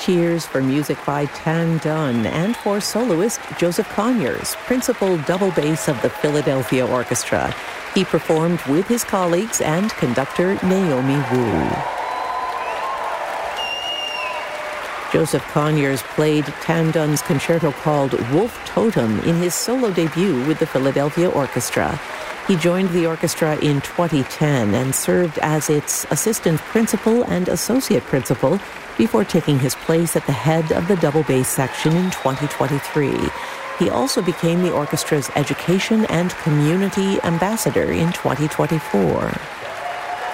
Cheers for music by Tan Dunn and for soloist Joseph Conyers, principal double bass of the Philadelphia Orchestra. He performed with his colleagues and conductor Naomi Wu. Joseph Conyers played Tan Dunn's concerto called Wolf Totem in his solo debut with the Philadelphia Orchestra. He joined the orchestra in 2010 and served as its assistant principal and associate principal before taking his place at the head of the double bass section in 2023. He also became the orchestra's education and community ambassador in 2024.